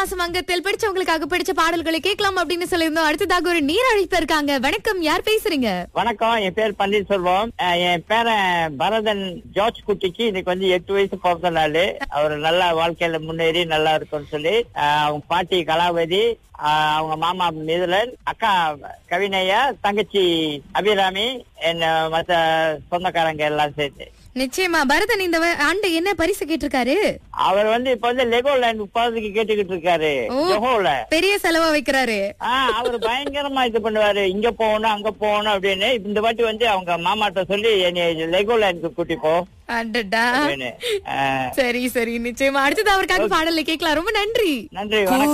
மாசம் அங்கத்தில் பிடிச்சவங்களுக்காக பிடிச்ச பாடல்களை கேட்கலாம் அப்படின்னு சொல்லியிருந்தோம். அடுத்ததாக ஒரு நீரழைப்பு இருக்காங்க. வணக்கம், யார் பேசுறீங்க? வணக்கம், என் பேர் பன்னீர்செல்வம். என் பேரன் பரதன் ஜார்ஜ் குட்டிக்கு இன்னைக்கு வந்து 8 வயசு பிறந்த நாள். அவர் நல்லா வாழ்க்கையில முன்னேறி நல்லா இருக்கும்னு சொல்லி அவங்க பாட்டி கலாவதி, அவங்க மாமா மிதுலன், அக்கா கவினையா, தங்கச்சி அபிராமி, மற்ற சொந்தக்காரங்க எல்லாம் சேர்த்து. நிச்சயமா. பரதன் இந்த ஆண்டு என்ன பரிசு கேட்டிருக்காரு? அவர் வந்து இப்ப வந்து லெகோ லேண்ட் போறதுக்கு கேட்டுக்கிட்டு இருக்காரு. ஜொஹோல பெரிய செலவா வைக்கிறாரு. அவர் பயங்கரமா இது பண்ணுவாரு, இங்க போகணும் அங்க போகணும் அப்படின்னு. இந்த வாட்டி வந்து அவங்க மாமாட்ட சொல்லி லெகோ லேண்டுக்கு கூட்டி போ. சரி சரி, நிச்சயமா. அடுத்தது அவருக்காக பாடலை கேட்கலாம். ரொம்ப நன்றி. நன்றி, வணக்கம்.